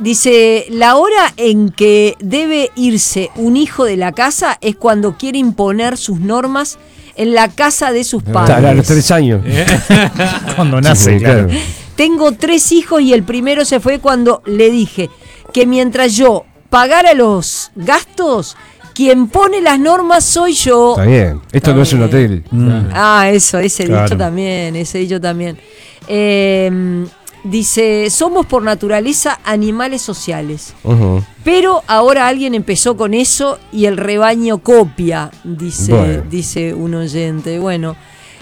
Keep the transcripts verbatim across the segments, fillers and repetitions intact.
Dice, la hora en que debe irse un hijo de la casa es cuando quiere imponer sus normas en la casa de sus padres. A los tres años. Cuando nace, Sí, claro. claro. Tengo tres hijos y el primero se fue cuando le dije que mientras yo pagara los gastos, quien pone las normas soy yo. Está bien. Esto Está no es un bien. hotel. Mm. Ah, eso, ese Claro. dicho también, ese dicho también. Eh, dice, somos por naturaleza animales sociales. Ujú. Pero ahora alguien empezó con eso y el rebaño copia, dice, Bueno. dice un oyente. Bueno,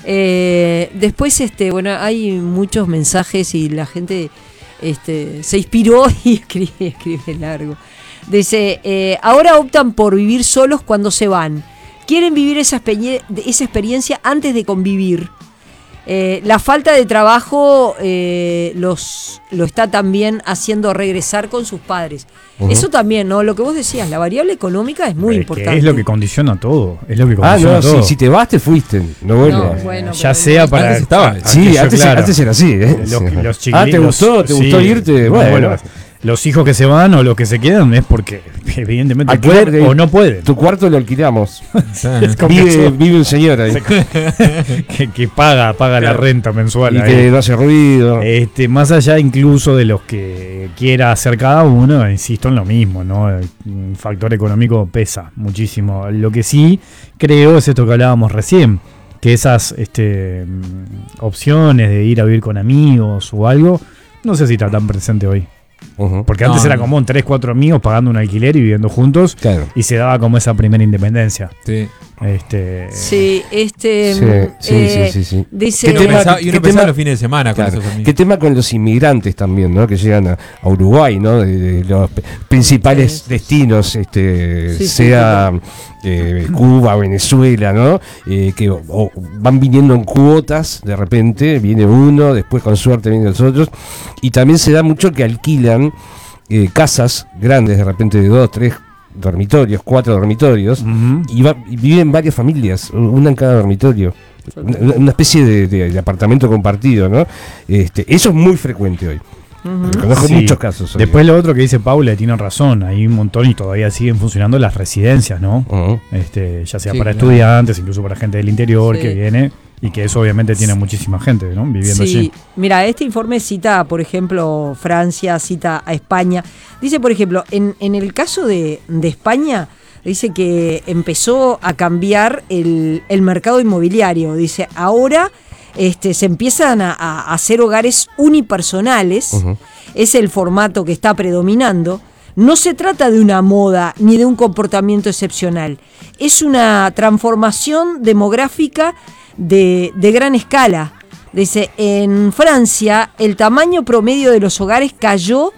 eh, después, este, bueno, hay muchos mensajes y la gente este, se inspiró y escribe, escribe largo. Dice, eh, ahora optan por vivir solos cuando se van. Quieren vivir esa, espe- esa experiencia antes de convivir. Eh, la falta de trabajo eh, los lo está también haciendo regresar con sus padres. Ujú. Eso también, ¿no? Lo que vos decías, la variable económica es muy Es que importante. es lo que condiciona todo. Es lo que Ah, condiciona no, todo. si, si te vas, te fuiste. No vuelvas. No, bueno, ya pero sea bueno. para. Antes estaba. Sí, aquello, antes, claro. antes era así, ¿eh? Los, Sí. los ah, ¿te chiquilitos, gustó? ¿Te sí, gustó irte? no Bueno, vuelvas. Los hijos que se van o los que se quedan es porque evidentemente Alquiler pueden de- o no pueden. tu cuarto lo alquilamos. Es como Vive, que, vive un señor ahí. que, que paga, paga la renta mensual. Y ahí. que no hace ruido. Este, más allá incluso de los que quiera hacer cada uno, insisto en lo mismo, ¿no? El factor económico pesa muchísimo. Lo que sí creo es esto que hablábamos recién, que esas este, mm, opciones de ir a vivir con amigos o algo, no sé si está tan presente hoy. Ujú. Porque No, antes era no. común tres, cuatro amigos pagando un alquiler y viviendo juntos Claro. y se daba como esa primera independencia. Sí. Este, Sí, este. Sí, mm, sí, eh, sí, sí, sí. Dice. Y uno tema- pensaba, y uno qué pensaba tema- los fines de semana con Claro. esos amigos. ¿Qué tema con los inmigrantes también, ¿no? Que llegan a, a Uruguay, ¿no? De, de los pe- principales Sí, sí, destinos, este, Sí, sí, sea eh, Cuba, Venezuela, ¿no? Eh, que o- o van viniendo en cuotas, de repente viene uno, después con suerte vienen los otros, y también se da mucho que alquilan eh, casas grandes, de repente de dos, tres dormitorios, cuatro dormitorios, ujú. y, va- y viven varias familias, una en cada dormitorio. Una, una especie de, de- de apartamento compartido, ¿no? Este, eso es muy frecuente hoy. Ujú. Conozco Sí. muchos casos. hoy. Después lo otro que dice Paula, tiene razón, hay un montón y todavía siguen funcionando las residencias, ¿no? Ujú. Este, ya sea Sí, para claro. estudiantes, incluso para gente del interior Sí. que viene y que eso obviamente tiene muchísima gente, ¿no? Viviendo Sí, allí. mira, este informe cita, por ejemplo, Francia, cita a España. Dice, por ejemplo, en, en el caso de, de España, dice que empezó a cambiar el, el mercado inmobiliario. Dice, ahora este, se empiezan a, a hacer hogares unipersonales. Ujú. Es el formato que está predominando. No se trata de una moda ni de un comportamiento excepcional. Es una transformación demográfica de, de gran escala. Dice, en Francia el tamaño promedio de los hogares cayó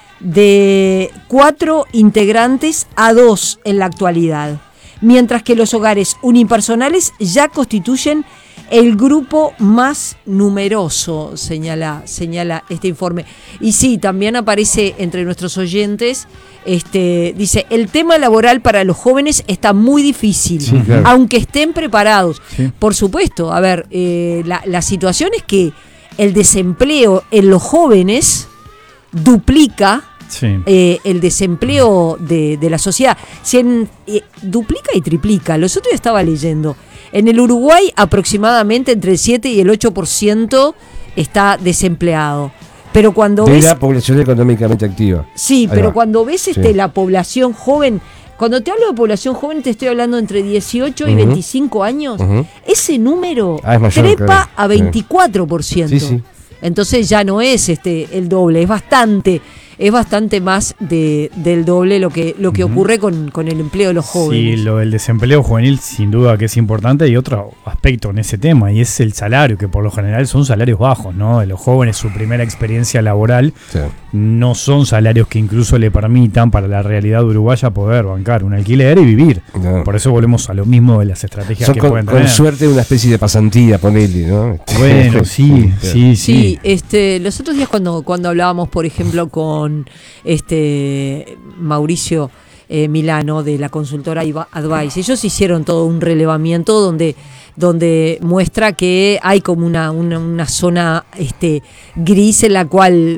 de cuatro integrantes a dos en la actualidad, mientras que los hogares unipersonales ya constituyen el grupo más numeroso, señala, señala este informe. Y sí, también aparece entre nuestros oyentes, este, dice, el tema laboral para los jóvenes está muy difícil, Sí, claro. aunque estén preparados. Sí. Por supuesto, a ver, eh, la, la situación es que el desempleo en los jóvenes duplica Sí. eh, el desempleo de, de la sociedad. Si en- eh, duplica y triplica. Los otros días estaba leyendo. En el Uruguay aproximadamente entre el siete y el ocho por ciento está desempleado. Pero cuando De ves... la población económicamente activa. Sí, Ahí pero va. cuando ves este, Sí. la población joven... Cuando te hablo de población joven te estoy hablando entre dieciocho y Ujú. veinticinco años. Ujú. Ese número Ah, es mayor, trepa claro. a veinticuatro por ciento. Sí, sí. Entonces ya no es este el doble, es bastante, es bastante más de, del doble lo que, lo que Ujú. ocurre con, con el empleo de los Sí, jóvenes. lo del desempleo juvenil sin duda que es importante y otro aspecto en ese tema y es el salario, que por lo general son salarios bajos, ¿no? De los jóvenes su primera experiencia laboral Sí. no son salarios que incluso le permitan para la realidad uruguaya poder bancar un alquiler y vivir. No. Por eso volvemos a lo mismo de las estrategias Son que con, pueden con tener. suerte una especie de pasantía, ponele, ¿no? Bueno, sí, sí, sí. Sí, este, los otros días cuando, cuando hablábamos, por ejemplo, con este Mauricio eh, Milano de la consultora Iva- Advice, ellos hicieron todo un relevamiento donde, donde muestra que hay como una, una, una zona este, gris en la cual